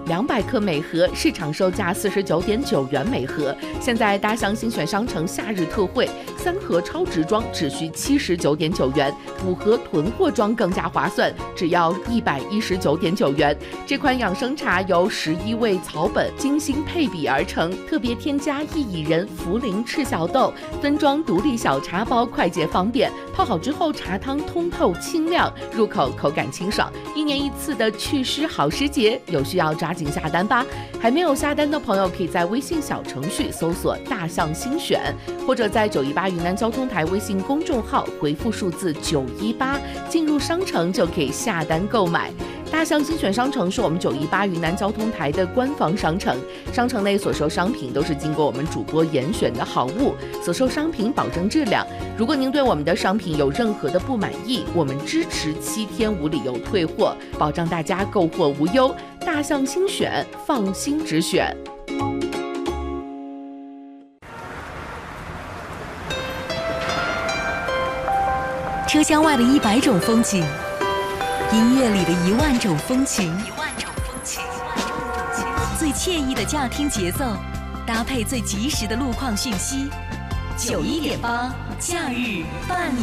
200克每盒，市场售价49.9元每盒。现在大象新选商城夏日特惠，3盒超值装只需79.9元，5盒囤货装更加划算，只要119.9元。这款养生茶由11味草本精心配比而成，特别添加薏苡仁、茯苓、赤小豆，分装独立小茶包，快捷方便。泡好之后，茶汤通透清亮，入口口感清爽。1年1次的祛湿好时节，有需要抓紧下单吧！还没有下单的朋友，可以在微信小程序搜索“大象新选”，或者在918云南交通台微信公众号回复数字918，进入商城就可以下单购买。大象新选商城是我们918云南交通台的官方商城，商城内所售商品都是经过我们主播严选的好物，所售商品保证质量。如果您对我们的商品有任何的不满意，我们支持7天无理由退货，保障大家购货无忧。大象新选，放心直选。 车厢外的100种风景，音乐里的1万种风情，最惬意的驾听节奏，搭配最及时的路况讯息。91.8假日伴你。